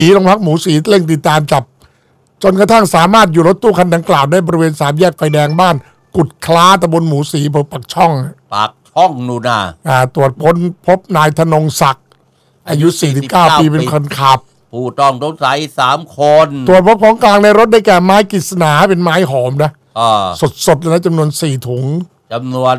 โรงพักหมูศรีเร่งติดตามจับจนกระทั่งสามารถอยู่รถตู้คันดังกล่าวได้บริเวณ3 แยกไฟแดงบ้านกุดคล้าตำบลหมูศรีอำเภอปากช่องนู่นนะตรวจค้นพบนายธนงศักดิ์อายุ49 ปีเป็นคนขับผู้ต้องสงสัย3 คนตรวจพบของกลางในรถได้แก่ไม้กฤษณาเป็นไม้หอมนะสดๆเลยนะจำนวน4 ถุงจำนวน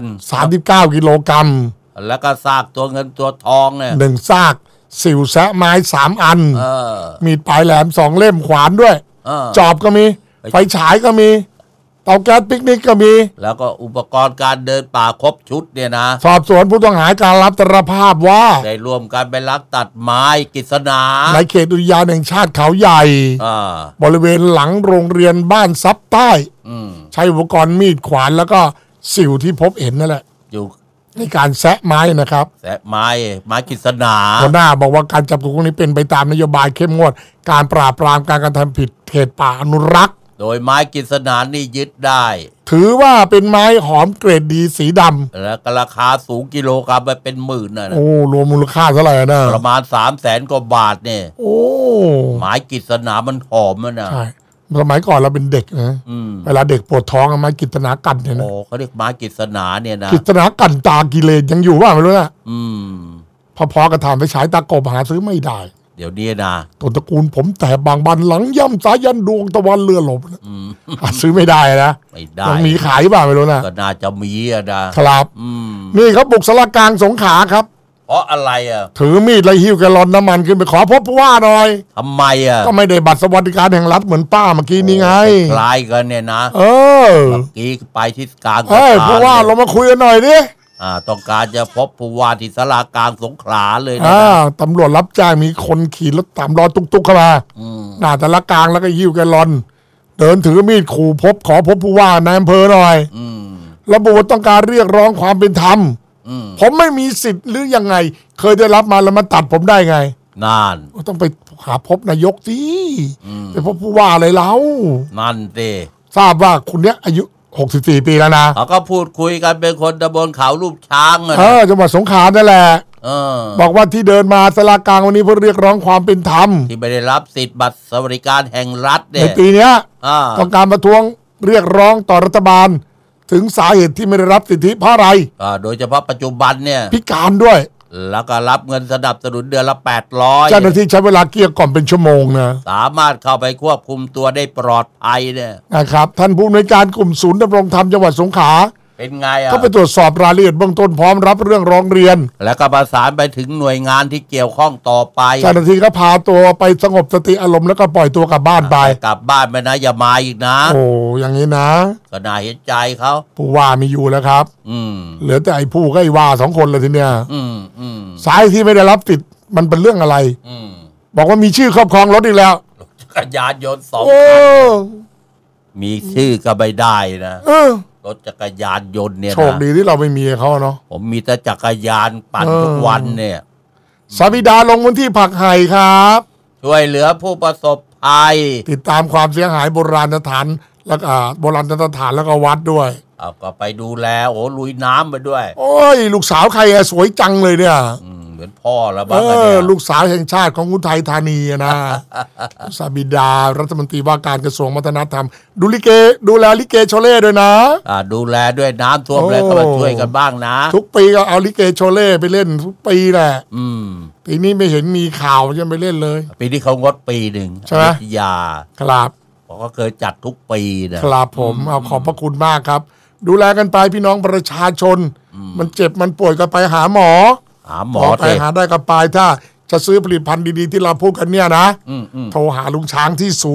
39 กิโลกรัมแล้วก็ซากตัวเงินตัวทองเนี่ย 1 ซากสิวแซะไม้3 อันมีดปลายแหลม2 เล่มขวานด้วยจอบก็มีไฟฉายก็มีเตาแก๊สปิกนิกก็มีแล้วก็อุปกรณ์การเดินป่าครบชุดเนี่ยนะสอบสวนผู้ต้องหาการรับสารภาพว่าได้ร่วมกันไปลักตัดไม้กฤษณาในเขตอุทยานแห่งชาติเขาใหญ่บริเวณหลังโรงเรียนบ้านซับใต้ใช้อุปกรณ์มีดขวานแล้วก็สิวที่พบเห็นนั่นแหละอยู่ในการแซะไม้นะครับแซะไม้กฤษณาหัวหน้าบอกว่าการจับกลุ่มนี้เป็นไปตามนโยบายเข้มงวดการปราบปรามการกระทำผิดเขตป่าอนุรักษ์โดยไม้กฤษณานี่ยึดได้ถือว่าเป็นไม้หอมเกรดดีสีดำแล้วก็ราคาสูงกิโลกรัมไปเป็นหมื่นนะโอ้รวมมูลค่าเท่าไหร่นะประมาณ300,000 กว่าบาทเนี่ยโอ้ไม้กฤษณามันหอมนะใช่สมัยก่อนเราเป็นเด็กนะเวลาเด็กปวดท้องไม้กฤษณากันเนี่ยนะโอ้เขาเรียกไม้กฤษณาเนี่ยนะกฤษณากันตากิเลนยังอยู่ว่าไม่รู้นะพอๆกับถามไปฉายตากบหาซื้อไม่ได้เดี๋ยวนี้นะต้นตระกูลผมแต่บางบันหลังย่ำสายันดวงตะวันเรือหลบหาซื้อไม่ได้นะไม่ได้ยังมีขายบ้างไม่รู้นะก็น่าจะมีนะครับนี่เขาบุกสารกลางสงขลาครับเพราะอะไรถือมีดและหิ้วแกลลอนน้ำมันขึ้นไปขอพบผู้ว่าหน่อยทำไมก็ไม่ได้บัตรสวัสดิการแห่งรัฐเหมือนป้าเมื่อกี้นี้ไงคล้ายกันเนี่ยนะเมื่อกี้ไปที่กลางผู้ว่าเรามาคุยกันหน่อยดิต้องการจะพบผู้ว่าที่สารกลางสงขลาเลยนะตำรวจรับจ้างมีคนขี่รถตามรอตุกๆเข้ามาหน้าสารกลางแล้วก็หิ้วแกลลอนเดินถือมีดขู่ขอพบผู้ว่าในอำเภอหน่อยระบุว่าต้องการเรียกร้องความเป็นธรรมผมไม่มีสิทธิ์หรือยังไงเคยได้รับมาแล้วมาตัดผมได้ไงนานต้องไปหาพบนายกสิไปพบผู้ว่าอะไรแล้วนั่นสิทราบว่าคุณเนี้ยอายุ64 ปีแล้วนะเขาก็พูดคุยกันเป็นคนตำบลเขาลูกช้างจังหวัดสงขลานั่นแหละบอกว่าที่เดินมาสารกลางวันนี้เพื่อเรียกร้องความเป็นธรรมที่ไม่ได้รับสิทธิ์บัตรสวัสดิการแห่งรัฐในปีนี้ต้องการประท้วงเรียกร้องต่อรัฐบาลถึงสาเหตุที่ไม่ได้รับสิทธิเพราะอะไรโดยเฉพาะปัจจุบันเนี่ยพิการด้วยแล้วก็รับเงินสนับสนุนเดือนละ800 เจ้าหน้าที่ใช้เวลาเกลี้ยกล่อมเป็นชั่วโมงนะสามารถเข้าไปควบคุมตัวได้ปลอดภัยเนี่ยนะครับท่านผู้อำนวยการกลุ่มศูนย์ดำรงธรรมจังหวัดสงขลาเป็นไงก็ไปตรวจสอบรายละเอียดเบื้องต้นพร้อมรับเรื่องร้องเรียนแล้วก็ประสานไปถึงหน่วยงานที่เกี่ยวข้องต่อไปเจ้าหน้าที่ก็พาตัวไปสงบสติอารมณ์แล้วก็ปล่อยตัวกลับบ้านไปกลับบ้านไปนะอย่ามาอีกนะโอ้อย่างนี้นะก็น่าเห็นใจเขาผู้ว่ามีอยู่แล้วครับเหลือแต่ไอ้ผู้ก็ไอ้ว่า2 คนเลยทีเนี้ยสายที่ไม่ได้รับสิทธิ์มันเป็นเรื่องอะไรบอกว่ามีชื่อครอบครองรถอีกแล้วจักรยานยนต์2 คันมีชื่อก็ไม่ได้นะรถจักรยานยนต์เนี่ยโชคดีที่เราไม่มีเขาเนาะผมมีแต่จักรยานปั่นทุกวันเนี่ยสาบิดาลงพื้นที่ผักไห่ครับช่วยเหลือผู้ประสบภัยติดตามความเสียหายโบราณสถานแล้วก็โบราณสถานแล้วก็วัดด้วยก็ไปดูแลโอ้ลุยน้ำไปด้วยโอ้ยลูกสาวใครสวยจังเลยเนี่ยเหมือนพ่อแล้วบ้างเนี่ยลูกสาวแห่งชาติของอุทัยธานีนะสาบิดารัฐมนตรีว่าการกระทรวงวัฒนธรรมดูแลลิเกโชเล่ด้วยนะดูแลด้วยน้ำท่วมเลยก็มาช่วยกันบ้างนะทุกปีก็เอาลิเกโชเล่ไปเล่นทุกปีแหละปีนี้ไม่เห็นมีข่าวจะไปเล่นเลยปีนี้เขางดปีหนึ่งใช่ไหมยาครับก็เคยจัดทุกปีนะครับผมเอาขอบพระคุณมากครับดูแลกันไปพี่น้องประชาชนมันเจ็บมันป่วยก็ไปหาหมอไปหาได้ก็ไปถ้าจะซื้อผลิตภัณฑ์ดีๆที่เราพูดกันเนี่ยนะโทรหาลุงช้างที่081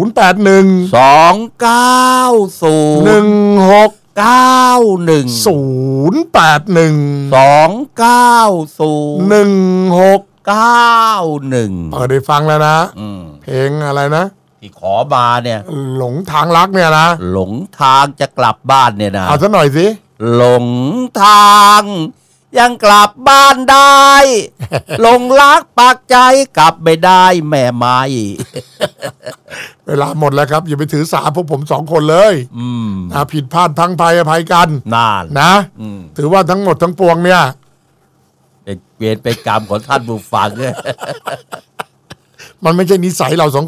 2901691 ได้ฟังแล้วนะเพลงอะไรนะที่ขอมาเนี่ยหลงทางรักเนี่ยนะหลงทางจะกลับบ้านเนี่ยนะเอาซะหน่อยสิหลงทางยังกลับบ้านได้หลงรักปากใจกลับไม่ได้แม่ไม้เวลาหมดแล้วครับอย่าไปถือสาพวกผม2 คนเลยผิดพลาดทั้งภัยอภัยกันนะถือว่าทั้งหมดทั้งปวงเนี่ยเปลี่ยนเป็นกรรมของท่านผู้ฟังเนี่ยมันไม่ใช่นิสัยเราสอง